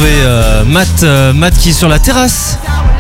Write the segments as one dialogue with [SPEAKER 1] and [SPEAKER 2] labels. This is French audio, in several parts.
[SPEAKER 1] retrouver Matt qui est sur la terrasse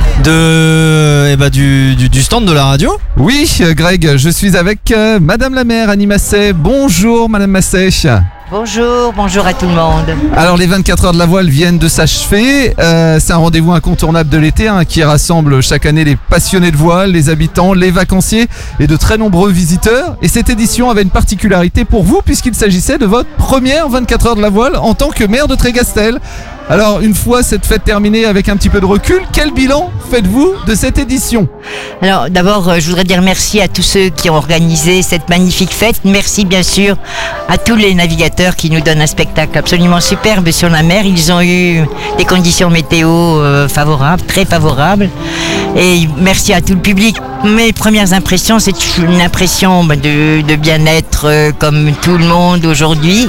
[SPEAKER 1] du stand de la radio.
[SPEAKER 2] Oui, Greg, je suis avec Madame la maire, Annie Masset. Bonjour, Madame Masset.
[SPEAKER 3] Bonjour à tout le monde.
[SPEAKER 2] Alors, les 24 heures de la voile viennent de s'achever. C'est un rendez-vous incontournable de l'été qui rassemble chaque année les passionnés de voile, les habitants, les vacanciers et de très nombreux visiteurs. Et cette édition avait une particularité pour vous puisqu'il s'agissait de votre première 24 heures de la voile en tant que maire de Trégastel. Alors, une fois cette fête terminée avec un petit peu de recul, quel bilan faites-vous de cette édition ?
[SPEAKER 3] Alors d'abord, je voudrais dire merci à tous ceux qui ont organisé cette magnifique fête. Merci bien sûr à tous les navigateurs qui nous donnent un spectacle absolument superbe sur la mer. Ils ont eu des conditions météo favorables, très favorables. Et merci à tout le public. Mes premières impressions, c'est une impression de bien-être comme tout le monde aujourd'hui.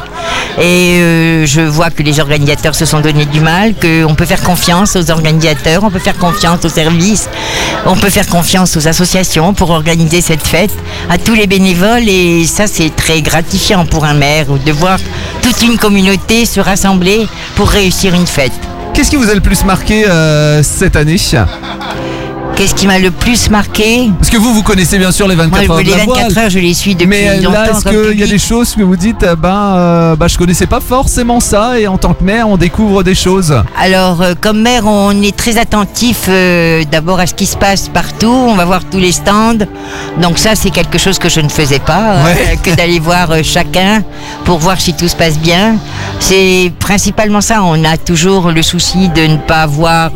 [SPEAKER 3] Et je vois que les organisateurs se sont donné du mal, qu'on peut faire confiance aux organisateurs, on peut faire confiance aux services, on peut faire confiance aux associations pour organiser cette fête, à tous les bénévoles. Et ça, c'est très gratifiant pour un maire de voir toute une communauté se rassembler pour réussir une fête.
[SPEAKER 2] Qu'est-ce qui vous a le plus marqué cette année ?
[SPEAKER 3] Qu'est-ce qui m'a le plus marqué ?
[SPEAKER 2] Parce que vous connaissez bien sûr les 24 heures de la voile.
[SPEAKER 3] Les 24 heures, je les suis depuis longtemps.
[SPEAKER 2] Mais là, est-ce qu'il y a des choses que vous dites, je connaissais pas forcément ça, et en tant que maire, on découvre des choses.
[SPEAKER 3] Alors, comme maire, on est très attentif d'abord à ce qui se passe partout. On va voir tous les stands. Donc ça, c'est quelque chose que je ne faisais pas, que d'aller voir chacun pour voir si tout se passe bien. C'est principalement ça. On a toujours le souci de ne pas avoir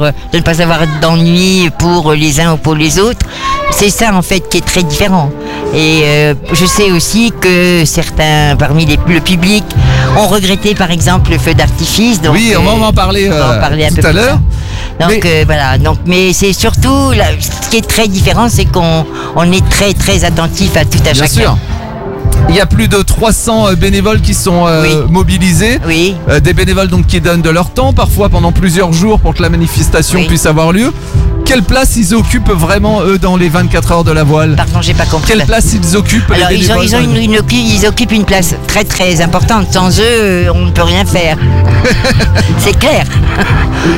[SPEAKER 3] d'ennui pour les uns ou pour les autres. C'est ça en fait qui est très différent. Et je sais aussi que certains parmi le public ont regretté par exemple le feu d'artifice. Donc,
[SPEAKER 2] oui, on va en parler, tout à l'heure.
[SPEAKER 3] Donc voilà. Mais c'est surtout ce qui est très différent, c'est qu'on est très très attentif à tout à chacun.
[SPEAKER 2] Bien sûr. Il y a plus de 300 bénévoles qui sont mobilisés.
[SPEAKER 3] Oui.
[SPEAKER 2] Des bénévoles donc qui donnent de leur temps, parfois pendant plusieurs jours pour que la manifestation puisse avoir lieu. Quelle place ils occupent vraiment eux dans les 24 heures de la voile ?
[SPEAKER 3] Pardon, j'ai pas compris.
[SPEAKER 2] Quelle place ils occupent ?
[SPEAKER 3] Alors ils occupent une place très très importante. Sans eux, on ne peut rien faire. C'est clair.